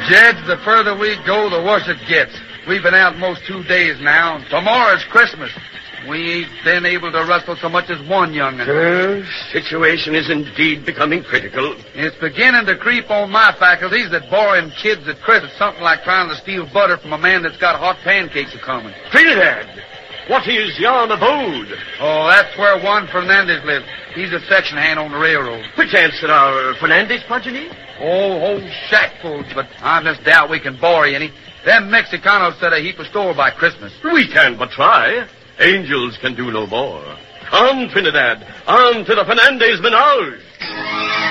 Jed, the further we go, the worse it gets. We've been out most 2 days now. Tomorrow's Christmas. We ain't been able to rustle so much as one young'un. Situation is indeed becoming critical. It's beginning to creep on my faculties that borrowing kids at Christmas is something like trying to steal butter from a man that's got hot pancakes a-coming. Trinidad, what is yon abode? Oh, that's where Juan Fernandez lives. He's a section hand on the railroad. Perchance there are Fernandez progeny? Oh, shackfuls, but I just doubt we can borrow any. Them Mexicanos set a heap of store by Christmas. We can but try. Angels can do no more. On, Trinidad. On to the Fernandez menage.